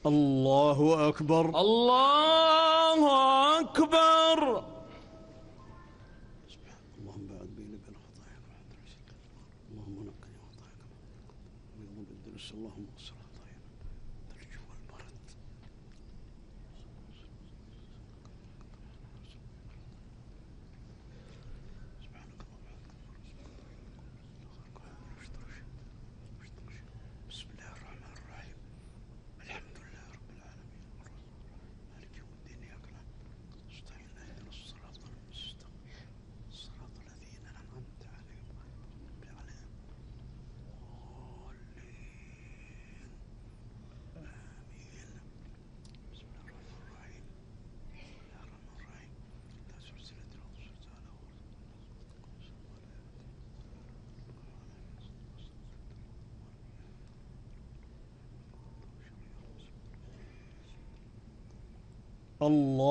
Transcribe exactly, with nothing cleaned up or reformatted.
الله أكبر. الله أكبر. اللهم بعد بيني وبين خطاياك، اللهم نقني خطاياك ويوم بالدرس، اللهم اغسل خطايانا بالجو والبرد. سبحانك اللهم. بسم الله الرحمن الرحيم. الحمد لله رب العالمين، مالك يوم الدين، إياك نعبد نستعين، اهدنا الصراط المستقيم صراط الذين أنعمت عليهم غير المغضوب عليهم الضالين آمين. بسم الله الرحمن الرحيم. بسم الله الرحمن الرحيم. لا سلسلة الأرض سلسلة الله